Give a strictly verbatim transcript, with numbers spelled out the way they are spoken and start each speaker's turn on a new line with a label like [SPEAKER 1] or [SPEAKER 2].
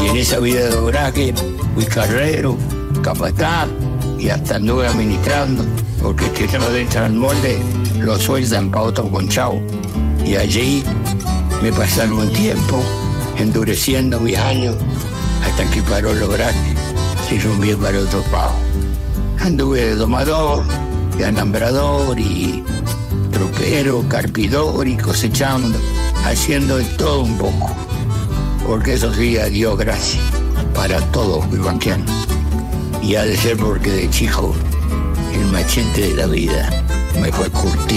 [SPEAKER 1] Y en esa vida de obraje fui carrero, capataz y hasta anduve administrando, porque el que no entra al molde lo sueltan para otro conchavo. Y allí me pasaron un tiempo endureciendo mis años hasta que paró el obraje y rumbié para otro pavo. Anduve de domador, de alambrador y tropero, carpidor y cosechando, haciendo de todo un poco. Porque eso sí, a Dios gracias, para todos fui banqueando. Y ha de ser porque de chico el machete de la vida me fue curtido.